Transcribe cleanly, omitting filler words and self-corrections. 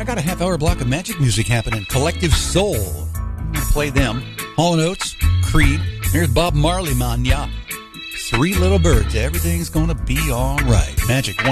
got a half-hour block of magic music happening. Collective Soul. I'm going to play them. Hall & Oates, Creed. Here's Bob Marley, man. Yeah. Three Little Birds. Everything's going to be all right. Magic